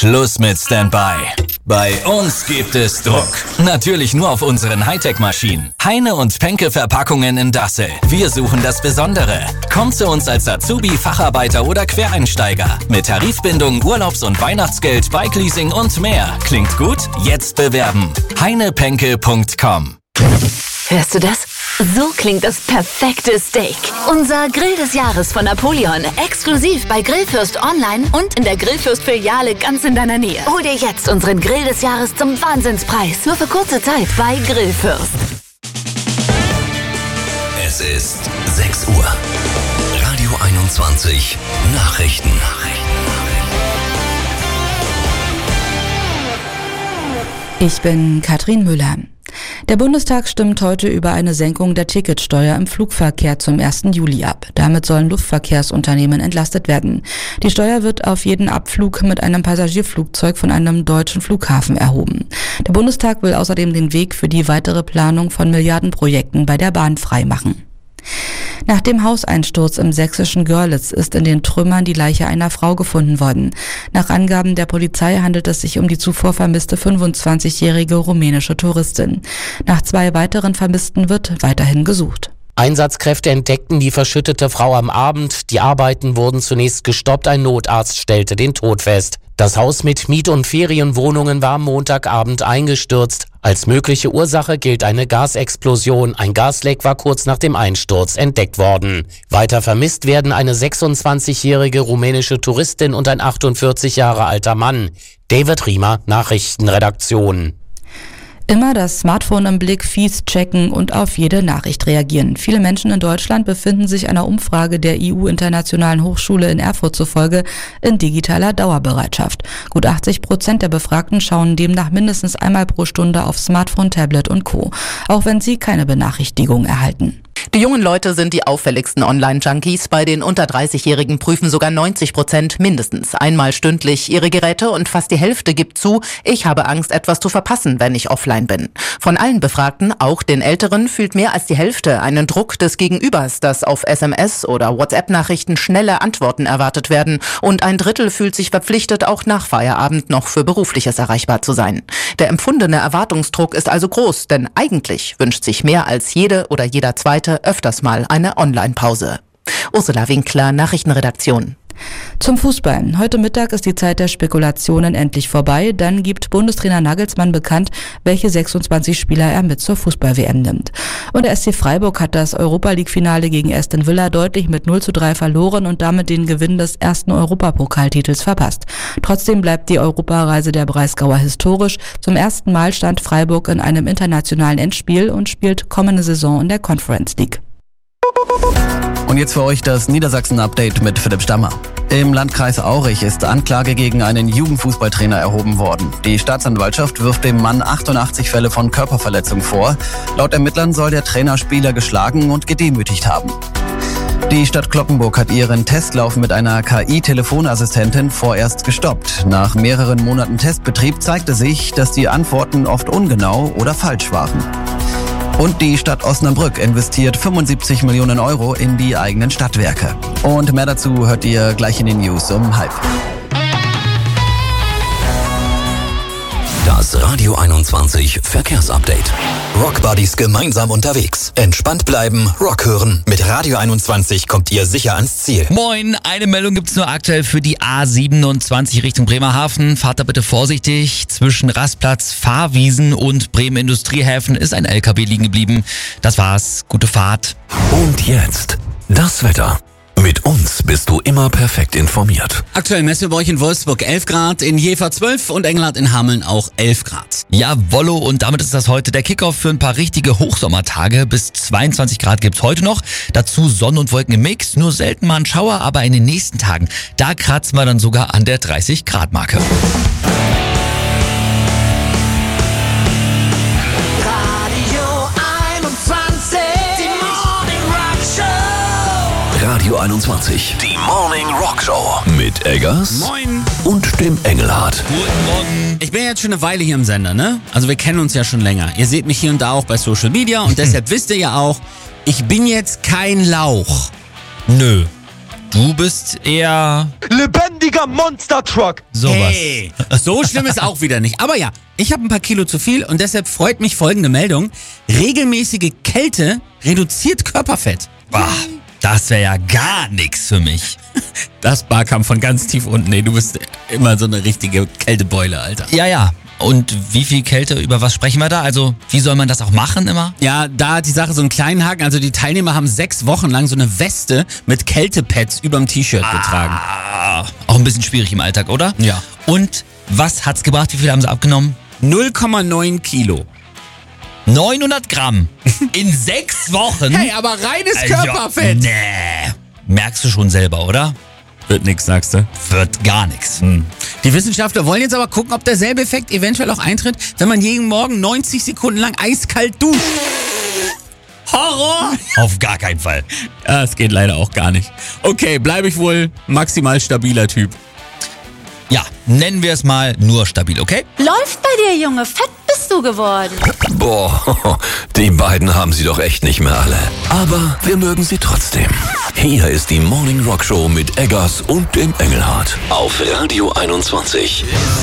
Schluss mit Standby. Bei uns gibt es Druck. Natürlich nur auf unseren Hightech-Maschinen. Heine und Penke Verpackungen in Dassel. Wir suchen das Besondere. Kommt zu uns als Azubi, Facharbeiter oder Quereinsteiger. Mit Tarifbindung, Urlaubs- und Weihnachtsgeld, Bike-Leasing und mehr. Klingt gut? Jetzt bewerben. heinepenke.com. Hörst du das? So klingt das perfekte Steak. Unser Grill des Jahres von Napoleon. Exklusiv bei Grillfürst online und in der Grillfürst-Filiale ganz in deiner Nähe. Hol dir jetzt unseren Grill des Jahres zum Wahnsinnspreis. Nur für kurze Zeit bei Grillfürst. Es ist 6 Uhr. Radio 21 Nachrichten. Ich bin Katrin Müller. Der Bundestag stimmt heute über eine Senkung der Ticketsteuer im Flugverkehr zum 1. Juli ab. Damit sollen Luftverkehrsunternehmen entlastet werden. Die Steuer wird auf jeden Abflug mit einem Passagierflugzeug von einem deutschen Flughafen erhoben. Der Bundestag will außerdem den Weg für die weitere Planung von Milliardenprojekten bei der Bahn freimachen. Nach dem Hauseinsturz im sächsischen Görlitz ist in den Trümmern die Leiche einer Frau gefunden worden. Nach Angaben der Polizei handelt es sich um die zuvor vermisste 25-jährige rumänische Touristin. Nach 2 weiteren Vermissten wird weiterhin gesucht. Einsatzkräfte entdeckten die verschüttete Frau am Abend. Die Arbeiten wurden zunächst gestoppt. Ein Notarzt stellte den Tod fest. Das Haus mit Miet- und Ferienwohnungen war am Montagabend eingestürzt. Als mögliche Ursache gilt eine Gasexplosion. Ein Gasleck war kurz nach dem Einsturz entdeckt worden. Weiter vermisst werden eine 26-jährige rumänische Touristin und ein 48 Jahre alter Mann. David Riemer, Nachrichtenredaktion. Immer das Smartphone im Blick, Feeds checken und auf jede Nachricht reagieren. Viele Menschen in Deutschland befinden sich einer Umfrage der EU-Internationalen Hochschule in Erfurt zufolge in digitaler Dauerbereitschaft. Gut 80% der Befragten schauen demnach mindestens einmal pro Stunde auf Smartphone, Tablet und Co., auch wenn sie keine Benachrichtigung erhalten. Die jungen Leute sind die auffälligsten Online-Junkies. Bei den unter 30-Jährigen prüfen sogar 90% mindestens einmal stündlich ihre Geräte und fast die Hälfte gibt zu, ich habe Angst, etwas zu verpassen, wenn ich offline bin. Von allen Befragten, auch den Älteren, fühlt mehr als die Hälfte einen Druck des Gegenübers, dass auf SMS oder WhatsApp-Nachrichten schnelle Antworten erwartet werden. Und ein Drittel fühlt sich verpflichtet, auch nach Feierabend noch für Berufliches erreichbar zu sein. Der empfundene Erwartungsdruck ist also groß, denn eigentlich wünscht sich mehr als jede oder jeder Zweite öfters mal eine Online-Pause. Ursula Winkler, Nachrichtenredaktion. Zum Fußball. Heute Mittag ist die Zeit der Spekulationen endlich vorbei. Dann gibt Bundestrainer Nagelsmann bekannt, welche 26 Spieler er mit zur Fußball-WM nimmt. Und der SC Freiburg hat das Europa-League-Finale gegen Aston Villa deutlich mit 0:3 verloren und damit den Gewinn des ersten Europapokaltitels verpasst. Trotzdem bleibt die Europareise der Breisgauer historisch. Zum ersten Mal stand Freiburg in einem internationalen Endspiel und spielt kommende Saison in der Conference League. Und jetzt für euch das Niedersachsen-Update mit Philipp Stammer. Im Landkreis Aurich ist Anklage gegen einen Jugendfußballtrainer erhoben worden. Die Staatsanwaltschaft wirft dem Mann 88 Fälle von Körperverletzung vor. Laut Ermittlern soll der Trainer Spieler geschlagen und gedemütigt haben. Die Stadt Cloppenburg hat ihren Testlauf mit einer KI-Telefonassistentin vorerst gestoppt. Nach mehreren Monaten Testbetrieb zeigte sich, dass die Antworten oft ungenau oder falsch waren. Und die Stadt Osnabrück investiert 75 Millionen Euro in die eigenen Stadtwerke. Und mehr dazu hört ihr gleich in den News um 12:30. Das Radio 21 Verkehrsupdate. Rockbuddies gemeinsam unterwegs. Entspannt bleiben, Rock hören. Mit Radio 21 kommt ihr sicher ans Ziel. Moin, eine Meldung gibt's nur aktuell für die A27 Richtung Bremerhaven. Fahrt da bitte vorsichtig. Zwischen Rastplatz, Fahrwiesen und Bremen Industriehäfen ist ein LKW liegen geblieben. Das war's. Gute Fahrt. Und jetzt das Wetter. Mit uns bist du immer perfekt informiert. Aktuell messen wir bei euch in Wolfsburg 11 Grad, in Jever 12 und Engelhardt in Hameln auch 11 Grad. Jawollo, und damit ist das heute der Kickoff für ein paar richtige Hochsommertage. Bis 22 Grad gibt's heute noch. Dazu Sonne und Wolken im Mix, nur selten mal ein Schauer, aber in den nächsten Tagen, da kratzen wir dann sogar an der 30 Grad Marke. Radio 21, die Morning Rock Show mit Eggers. Moin. Und dem Engelhardt. Guten Morgen. Ich bin jetzt schon eine Weile hier im Sender, ne? Also wir kennen uns ja schon länger. Ihr seht mich hier und da auch bei Social Media und deshalb wisst ihr ja auch, ich bin jetzt kein Lauch. Nö. Du bist eher lebendig richtiger Monster-Truck. Sowas. Hey, so schlimm ist auch wieder nicht. Aber ja, ich habe ein paar Kilo zu viel und deshalb freut mich folgende Meldung. Regelmäßige Kälte reduziert Körperfett. Boah, das wäre ja gar nichts für mich. Das Bar kam von ganz tief unten. Nee, du bist immer so eine richtige Kältebeule, Alter. Ja. Und wie viel Kälte, über was sprechen wir da? Also, wie soll man das auch machen immer? Ja, da hat die Sache so einen kleinen Haken. Also die Teilnehmer haben 6 Wochen lang so eine Weste mit Kältepads überm T-Shirt getragen. Auch ein bisschen schwierig im Alltag, oder? Ja. Und was hat's gebracht? Wie viel haben sie abgenommen? 0,9 Kilo. 900 Gramm. In 6 Wochen? Hey, aber reines Körperfett. Nee. Merkst du schon selber, oder? Wird nix, sagst du? Wird gar nichts. Die Wissenschaftler wollen jetzt aber gucken, ob derselbe Effekt eventuell auch eintritt, wenn man jeden Morgen 90 Sekunden lang eiskalt duscht. Horror! Auf gar keinen Fall. Ja, es geht leider auch gar nicht. Okay, bleibe ich wohl maximal stabiler Typ. Ja, nennen wir es mal nur stabil, okay? Läuft bei dir, Junge. Fett bist du geworden. Boah, die beiden haben sie doch echt nicht mehr alle. Aber wir mögen sie trotzdem. Hier ist die Morning Rock Show mit Eggers und dem Engelhardt. Auf Radio 21.